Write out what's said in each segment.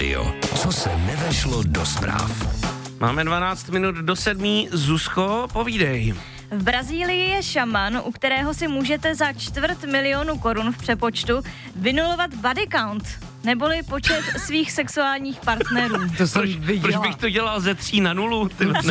rádio. Co se nevešlo do zpráv. Máme 12 minut do 7. Zuzko, povídej. V Brazílii je šaman, u kterého si můžete za 250 000 korun v přepočtu vynulovat body count, neboli počet svých sexuálních partnerů. To jsem Proč bych to dělal ze 3 na 0?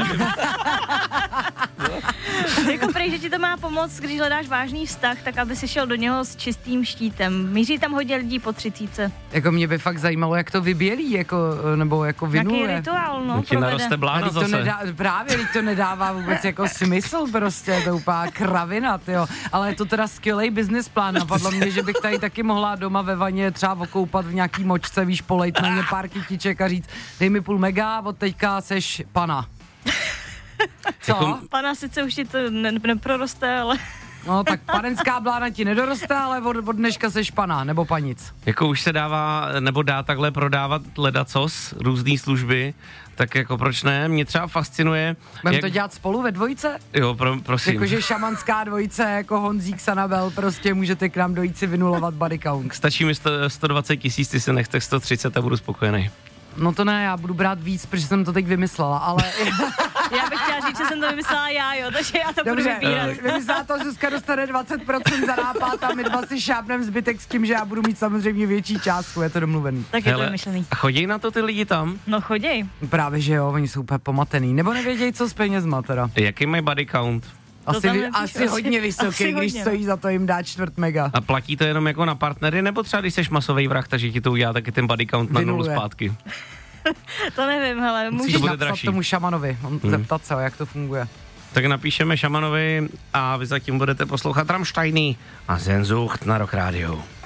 Jako prej, že ti to má pomoct, když hledáš vážný vztah, tak aby si šel do něho s čistým štítem. Míří tam hodně lidí po 30. Jako mě by fakt zajímalo, jak to vybělí, jako, nebo jako vynuluje. Jaký rituál, no, Ti naroste blána to zase. Právě, teď to nedává vůbec jako smysl prostě, to je úplná kravina, tyjo. Ale je to teda skvělej business plán, napadlo mě, že bych tady taky mohla doma ve vaně třeba okoupat v nějaký močce, víš, polejt na mě pár kytiček a říct, dej mi 0,5 mega, od teďka seš pana. Co? Jako- Pana sice už ti to neproroste, ale... No tak panenská blána ti nedoroste, ale od dneška seš pana, nebo panic. Jako už se dává, nebo dá takhle prodávat ledacos, různý služby, tak jako proč ne? Mě třeba fascinuje... Budeme to dělat spolu ve dvojice? Jo, prosím. Jakože šamanská dvojice, jako Honzík, Sanabel, prostě můžete k nám dojít si vynulovat body count. Stačí mi 120 000, ty si nechte 130 a budu spokojený. No to ne, já budu brát víc, protože jsem to teď vymyslela, ale... Já bych chtěla říct, že jsem to vymyslela já, jo, takže já to budu vybírat. Vymyslela to, Zuzka dostane 20% za nápad a my dva si šápneme zbytek s tím, že já budu mít samozřejmě větší částku, je to domluvený. Tak je to vymyšlený. A chodí na to ty lidi tam? No choděj. Právě, že jo, oni jsou úplně pomatený, nebo nevědějí, co s penězma teda. Jaký mají body count? Asi hodně vysoký, asi když hodně, stojí za to jim dát 4 mega. A platí to jenom jako na partnery, nebo třeba když jsi masový vrah, takže ti to udělá taky ten body count na 0 Vynuluje. zpátky? To nevím, hele, Musíš to bude napsat dražší. tomu šamanovi, zeptat se, jak to funguje. Tak napíšeme šamanovi a vy zatím budete poslouchat Rammsteiny a Sehnsucht na Rock Radio.